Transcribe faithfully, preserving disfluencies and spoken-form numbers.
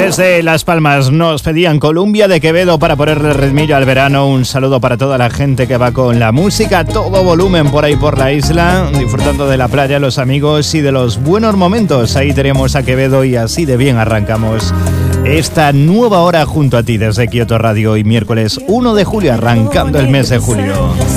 Desde Las Palmas nos pedían Columbia de Quevedo para ponerle ritmillo al verano. Un saludo para toda la gente que va con la música a todo volumen por ahí por la isla, disfrutando de la playa, los amigos y de los buenos momentos. Ahí tenemos a Quevedo y así de bien arrancamos esta nueva hora junto a ti desde Kioto Radio, y miércoles uno de julio, arrancando el mes de julio.